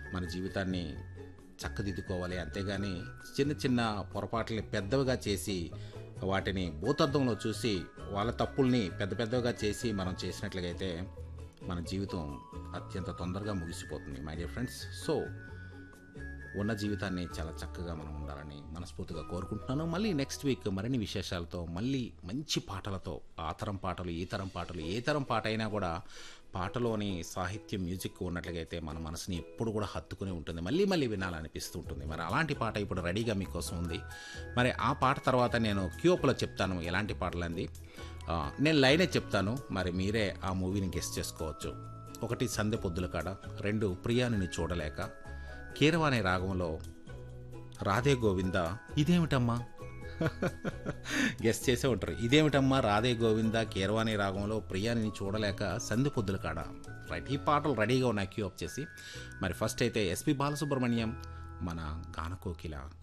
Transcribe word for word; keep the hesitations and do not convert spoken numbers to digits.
మన జీవితాన్ని చక్కదిద్దుకోవాలి. అంతేగాని చిన్న చిన్న పొరపాట్లని పెద్దవిగా చేసి వాటిని భూతద్దంలో చూసి వాళ్ళ తప్పుల్ని పెద్ద పెద్దవిగా చేసి మనం చేసినట్లయితే మన జీవితం అత్యంత తొందరగా ముగిసిపోతుంది మై డియర్ ఫ్రెండ్స్. సో ఉన్న జీవితాన్ని చాలా చక్కగా మనం ఉండాలని మనస్ఫూర్తిగా కోరుకుంటున్నాను. మళ్ళీ నెక్స్ట్ వీక్ మరిన్ని విశేషాలతో, మళ్ళీ మంచి పాటలతో, ఆ తరం పాటలు, ఈ తరం పాటలు, ఏ తరం పాట అయినా కూడా పాటలోని సాహిత్యం, మ్యూజిక్ ఉన్నట్లయితే మన మనసుని ఎప్పుడు కూడా హత్తుకుని ఉంటుంది, మళ్ళీ మళ్ళీ వినాలనిపిస్తూ ఉంటుంది. మరి అలాంటి పాట ఇప్పుడు రెడీగా మీకోసం ఉంది. మరి ఆ పాట తర్వాత నేను క్యూప్లో చెప్తాను ఎలాంటి పాటలంది. నేను లైనే చెప్తాను, మరి మీరే ఆ మూవీని గెస్ చేసుకోవచ్చు. ఒకటి సందె పొద్దుల కాడ, రెండు ప్రియాని చూడలేక, కీరవాణి రాగంలో రాధే గోవింద. ఇదేమిటమ్మా గెస్ట్ చేసే ఉంటారు, ఇదేమిటమ్మా రాధే గోవింద కీరవాణి రాగంలో ప్రియాని చూడలేక సంధి పొద్దుల కాడ. రైట్, ఈ పాటలు రెడీగా ఉన్నాయి క్యూ అప్ చేసి. మరి ఫస్ట్ అయితే ఎస్పి బాలసుబ్రహ్మణ్యం మన గానకోకిల